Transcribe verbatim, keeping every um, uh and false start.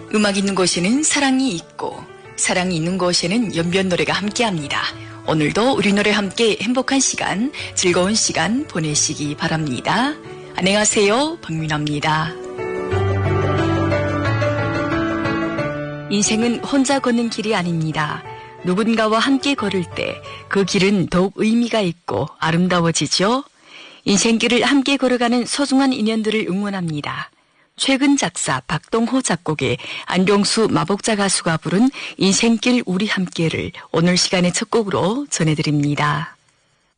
음악 있는 곳에는 사랑이 있고 사랑이 있는 곳에는 연변 노래가 함께합니다. 오늘도 우리 노래 함께 행복한 시간, 즐거운 시간 보내시기 바랍니다. 안녕하세요, 박민아입니다. 인생은 혼자 걷는 길이 아닙니다. 누군가와 함께 걸을 때 그 길은 더욱 의미가 있고 아름다워지죠. 인생길을 함께 걸어가는 소중한 인연들을 응원합니다. 최근 작사 박동호 작곡의 안경수 마복자 가수가 부른 인생길 우리 함께를 오늘 시간의 첫 곡으로 전해드립니다.